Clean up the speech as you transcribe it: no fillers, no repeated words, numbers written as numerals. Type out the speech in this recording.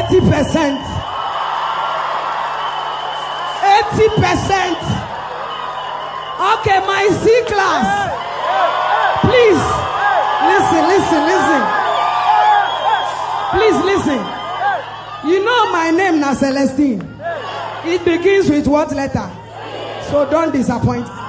80%. 80%. Okay, my C class. Please, listen. Please listen. You know my name now, Celestine. It begins with what letter? So don't disappoint me.